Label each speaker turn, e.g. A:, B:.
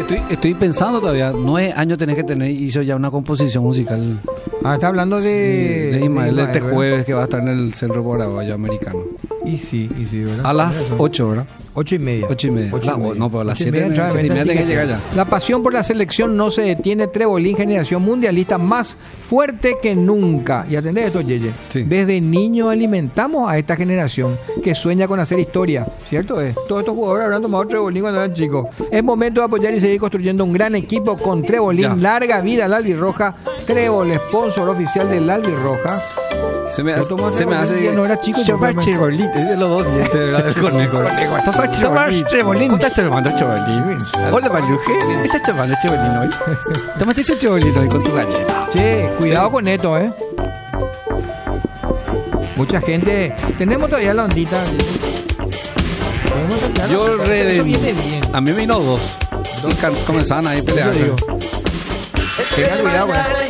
A: Estoy pensando todavía, 9 años tenés que tener, hizo ya una composición musical.
B: Está hablando de
A: Ismael este
B: ¿verdad?
A: jueves que va a estar en el Centro Paraguayo Americano.
B: Y sí, ¿verdad?
A: A las 8, ¿verdad?
B: 8:30.
A: 8:30. No, pero a las 7
B: 7:30
A: tenés que llegar ya.
B: La pasión por la selección no se detiene. Trebolín, generación mundialista más fuerte que nunca. Y atendé esto, Yeye.
A: Sí.
B: Desde niño alimentamos a esta generación que sueña con hacer historia. ¿Cierto es? Todos estos jugadores habrán tomado Trebolín cuando eran chicos. Es momento de apoyar y seguir construyendo un gran equipo con Trebolín.
A: Ya.
B: Larga vida al Albirroja. Trébol, sponsor oficial del Albirroja.
A: Se me hace.
B: No era chico.
A: Tomar Trebolín, es de los dos dientes, ¿verdad? Del conejo. Tomar Trebolín. ¿Estás tomando Trebolín? Hola, Maruje. ¿Estás tomando Trebolín hoy? Tómate este Trebolín hoy con tu galleta.
B: Che, cuidado con esto, Mucha gente. Tenemos todavía la ondita.
A: Yo
B: Esto
A: reven.
B: viene bien.
A: A mí me vino dos. Y comenzaban ahí
B: Yo
A: peleando.
B: digo. Tengan cuidado con esto.